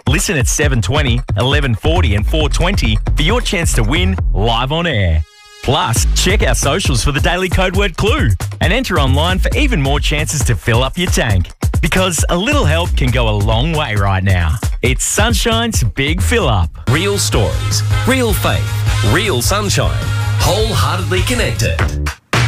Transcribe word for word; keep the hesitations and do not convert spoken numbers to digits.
Listen at seven twenty, eleven forty and four twenty for your chance to win live on air. Plus, check our socials for the daily code word clue and enter online for even more chances to fill up your tank. Because a little help can go a long way right now. It's Sunshine's Big Fill Up. Real stories, real faith, real sunshine. Wholeheartedly connected.